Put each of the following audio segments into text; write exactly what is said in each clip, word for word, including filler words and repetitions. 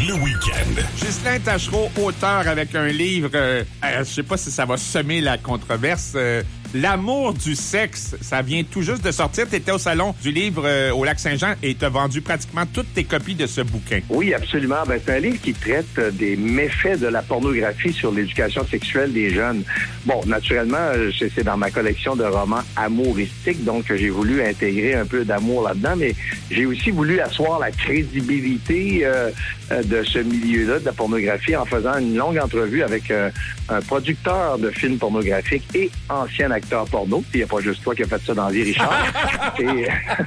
le week-end. Ghislain Tachereau, auteur avec un livre, euh, euh, je sais pas si ça va semer la controverse, euh, L'amour du sexe, ça vient tout juste de sortir. Tu étais au salon du livre euh, au Lac-Saint-Jean et tu as vendu pratiquement toutes tes copies de ce bouquin. Oui, absolument. Ben, c'est un livre qui traite des méfaits de la pornographie sur l'éducation sexuelle des jeunes. Bon, naturellement, c'est dans ma collection de romans amouristiques, donc j'ai voulu intégrer un peu d'amour là-dedans, mais j'ai aussi voulu asseoir la crédibilité euh, de ce milieu-là, de la pornographie, en faisant une longue entrevue avec euh, un producteur de films pornographiques et ancien acteur porno. Il n'y a pas juste toi qui a fait ça dans la vie, Richard. Et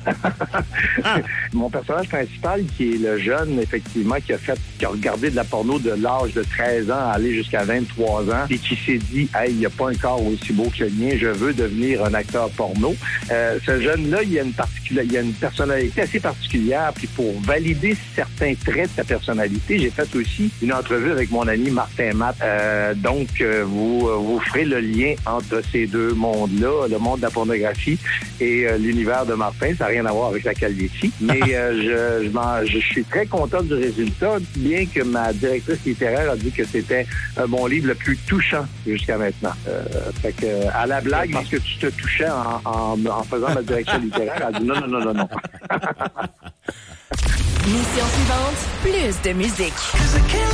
mon personnage principal, qui est le jeune, effectivement, qui a fait, qui a regardé de la porno de l'âge de treize ans à aller jusqu'à vingt-trois ans et qui s'est dit, hey, il n'y a pas un corps aussi beau que le mien, je veux devenir un acteur porno. Euh, ce jeune-là, il y a une particulière, il y a une personnalité assez particulière, puis pour valider certains traits de sa personnalité, j'ai fait aussi une entrevue avec mon ami Martin Matt. Euh, donc, euh, vous, euh, vous ferez le lien entre ces deux monde-là, le monde de la pornographie et euh, l'univers de Martin. Ça n'a rien à voir avec la calvitie. Mais euh, je, je, m'en, je suis très content du résultat, bien que ma directrice littéraire a dit que c'était un bon livre le plus touchant jusqu'à maintenant. Euh, fait que, à la blague, parce que tu te touchais en, en, en faisant ma direction littéraire, elle a dit non, non, non, non, non. Mission suivante, plus de musique.